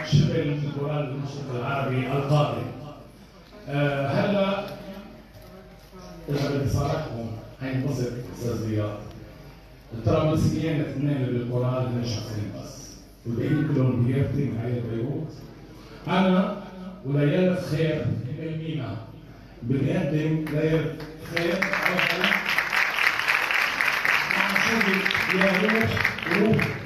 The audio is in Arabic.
شبه الكورال المشرق العربي القادم. هلا اذا باتصالاتكم حينبسط استاذ رياض، ترى مسكين اثنين اللي بالكورال هن شخصين بس، والباقيين كلهم بيرتي من عائله بيروت. انا وليالة خير من المينا بنقدم ليالة خير مع شغل يا روح